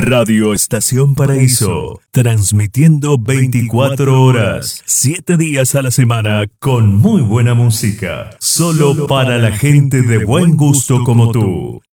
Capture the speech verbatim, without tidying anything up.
Radio Estación Paraíso, transmitiendo veinticuatro horas, siete días a la semana con muy buena música, solo para la gente de buen gusto como tú.